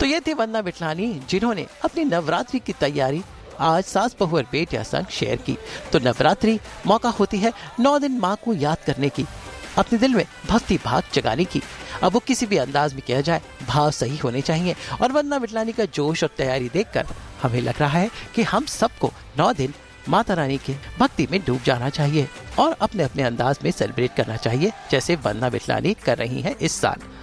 तो ये थी वंदना विठलानी, जिन्होंने अपनी नवरात्रि की तैयारी आज सास बहू और बेटियां संग शेयर की। तो नवरात्रि मौका होती है 9 दिन माँ को याद करने की, अपने दिल में भक्ति भाव जगाने की। अब वो किसी भी अंदाज में किया जाए, भाव सही होने चाहिए। और वंदना विठलानी का जोश और तैयारी देखकर हमें लग रहा है कि हम सबको 9 दिन माता रानी के भक्ति में डूब जाना चाहिए और अपने अपने अंदाज में सेलिब्रेट करना चाहिए, जैसे वंदना विठलानी कर रही हैं इस साल।